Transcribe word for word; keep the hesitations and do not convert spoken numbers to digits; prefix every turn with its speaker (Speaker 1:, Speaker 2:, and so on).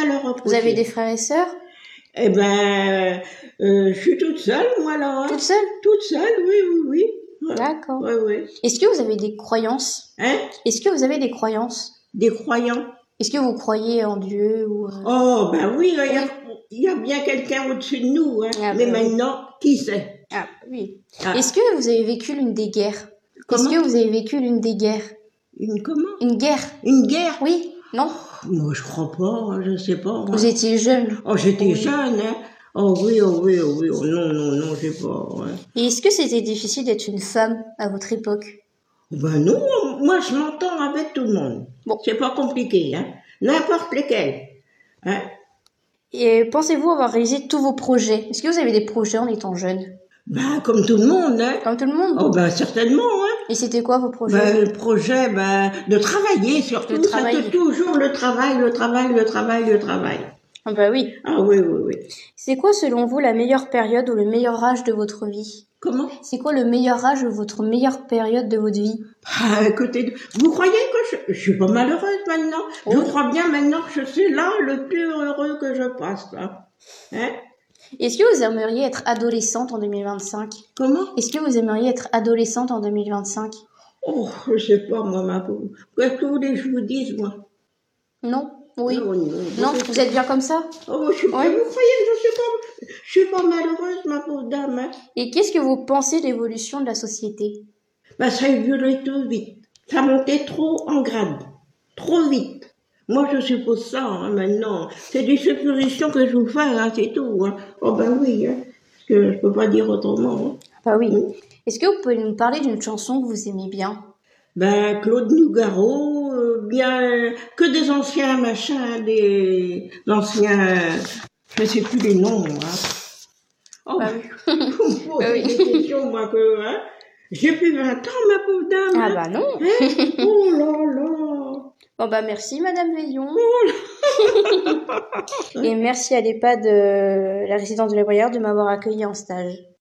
Speaker 1: à leur reprocher.
Speaker 2: Vous avez des frères et sœurs?
Speaker 1: Eh ben, euh, je suis toute seule, moi, là. Hein.
Speaker 2: Toute seule?
Speaker 1: Toute seule, oui, oui, oui. Ouais.
Speaker 2: D'accord.
Speaker 1: Oui, oui.
Speaker 2: Est-ce que vous avez des croyances?
Speaker 1: Hein?
Speaker 2: Est-ce que vous avez des croyances?
Speaker 1: Des croyants?
Speaker 2: Est-ce que vous croyez en Dieu ou... euh,
Speaker 1: Oh, ben oui, il y a,
Speaker 2: Oui.
Speaker 1: il y a bien quelqu'un au-dessus de nous, hein.
Speaker 2: Ah,
Speaker 1: Mais
Speaker 2: ben oui.
Speaker 1: maintenant, qui sait?
Speaker 2: Ah, oui.
Speaker 1: Ah.
Speaker 2: Est-ce que vous avez vécu l'une des guerres? Est-ce
Speaker 1: Comment?
Speaker 2: que vous avez vécu l'une des guerres?
Speaker 1: Une comment?
Speaker 2: Une guerre?
Speaker 1: Une guerre?
Speaker 2: Oui? Non?
Speaker 1: Moi, je crois pas, je sais pas. Moi.
Speaker 2: Vous étiez jeune?
Speaker 1: Oh, j'étais
Speaker 2: Oui.
Speaker 1: jeune, hein. Oh oui, oh oui, oh oui, oh non, non, non, j'ai pas. Ouais.
Speaker 2: Et est-ce que c'était difficile d'être une femme à votre époque?
Speaker 1: Ben non, moi je m'entends avec tout le monde.
Speaker 2: Bon.
Speaker 1: C'est pas compliqué, hein. N'importe lesquels. Hein.
Speaker 2: Et pensez-vous avoir réalisé tous vos projets? Est-ce que vous avez des projets en étant jeune?
Speaker 1: Ben comme tout le monde, hein.
Speaker 2: Comme tout le monde?
Speaker 1: Oh ben certainement, hein.
Speaker 2: Et c'était quoi vos projets?
Speaker 1: Ben, le projet, ben, de travailler surtout.
Speaker 2: De travailler.
Speaker 1: C'était toujours le travail, le travail, le travail, le travail.
Speaker 2: Ah bah oui.
Speaker 1: Ah oui, oui, oui.
Speaker 2: C'est quoi selon vous la meilleure période ou le meilleur âge de votre vie?
Speaker 1: Comment?
Speaker 2: C'est quoi le meilleur âge ou votre meilleure période de votre vie?
Speaker 1: Ah, écoutez, vous croyez que je, je suis pas malheureuse maintenant? Je
Speaker 2: Oui.
Speaker 1: crois bien maintenant que je suis là le plus heureux que je passe, là. Hein?
Speaker 2: Est-ce que vous aimeriez être adolescente en deux mille vingt-cinq?
Speaker 1: Comment?
Speaker 2: Est-ce que vous aimeriez être adolescente en deux mille vingt-cinq?
Speaker 1: Oh, je sais pas, moi, ma pauvre. Qu'est-ce que vous voulez que je vous dise, moi?
Speaker 2: Non? Oui?
Speaker 1: Non, non,
Speaker 2: Non, vous êtes bien comme ça?
Speaker 1: Oh, je suis pas,
Speaker 2: Ouais.
Speaker 1: vous croyez que je suis pas, je suis pas malheureuse, ma pauvre dame, hein?
Speaker 2: Et qu'est-ce que vous pensez de l'évolution de la société?
Speaker 1: Ben, ça évolue trop vite. Ça montait trop en grade. Trop vite. Moi, je suppose ça, hein, maintenant. C'est des suppositions que je vous fais, hein, c'est tout, hein. Oh, ben oui, hein. Parce que je peux pas dire autrement, hein.
Speaker 2: Bah oui.
Speaker 1: Oui.
Speaker 2: Est-ce que vous pouvez nous parler d'une chanson que vous aimez bien?
Speaker 1: Ben, Claude Nougaro, euh, bien, euh, que des anciens machins, des anciens, je sais plus les noms, hein. Oh,
Speaker 2: Bah oui.
Speaker 1: vous me posez
Speaker 2: Bah oui.
Speaker 1: des questions, moi, que, hein. J'ai plus vingt ans, ma pauvre dame.
Speaker 2: Ah
Speaker 1: hein.
Speaker 2: bah non.
Speaker 1: Hein? Oh là là.
Speaker 2: Bon bah merci Madame Veillon. Et merci à l'EHPAD de la résidence de la Bruyère de m'avoir accueilli en stage.